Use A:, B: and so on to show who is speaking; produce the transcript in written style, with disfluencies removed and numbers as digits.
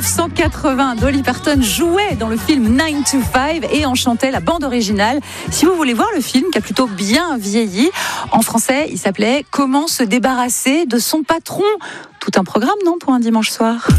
A: 1980, Dolly Parton jouait dans le film 9 to 5 et en chantait la bande originale. Si vous voulez voir le film, qui a plutôt bien vieilli, en français, il s'appelait « Comment se débarrasser de son patron ». Tout un programme, non, pour un dimanche soir ?